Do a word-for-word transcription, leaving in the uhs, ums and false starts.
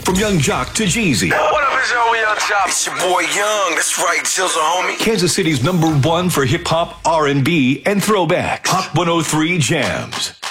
From Young Jock to Jeezy. What up, is yo, we Young Jock? It's your boy Young. That's right, Jill's a homie. Kansas City's number one for hip hop, R and B, and throwbacks. Hot one oh three Jams.